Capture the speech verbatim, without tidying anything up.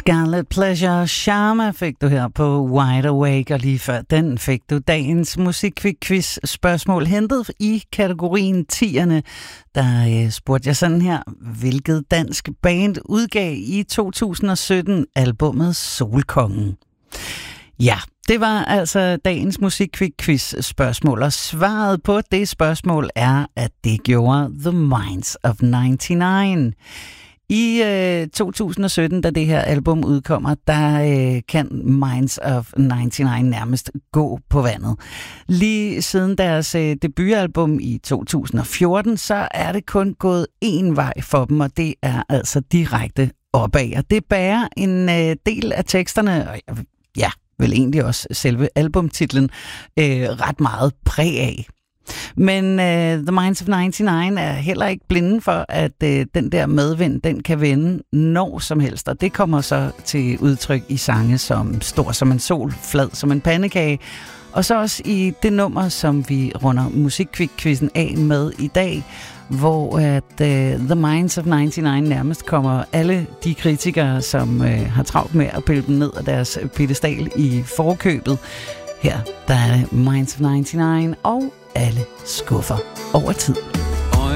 Scarlet Pleasure Sharma fik du her på Wide Awake, og lige før den fik du dagens musikquiz spørgsmål hentet i kategorien tierne. Der øh, spurgte jeg sådan her: hvilket dansk band udgav i to tusind og sytten albummet Solkongen? Ja, det var altså dagens musikquiz spørgsmål, og svaret på det spørgsmål er, at det gjorde The Minds of nioghalvfems. I øh, to tusind og sytten, da det her album udkommer, der øh, kan Minds of nioghalvfems nærmest gå på vandet. Lige siden deres øh, debutalbum i to tusind og fjorten, så er det kun gået én vej for dem, og det er altså direkte opad. Og det bærer en øh, del af teksterne, og ja, vel egentlig også selve albumtitlen, øh, ret meget præg af. Men uh, The Minds of nioghalvfems er heller ikke blinde for, at uh, den der medvind, den kan vende når som helst. Og det kommer så til udtryk i sange som Stor som en sol, Flad som en pandekage. Og så også i det nummer, som vi runder musikquizzen af med i dag, hvor at uh, The Minds of nioghalvfems nærmest kommer alle de kritikere, som uh, har travlt med at pille dem ned af deres pedestal i forkøbet. Her der er det Minds of nioghalvfems og alle skuffer over tid.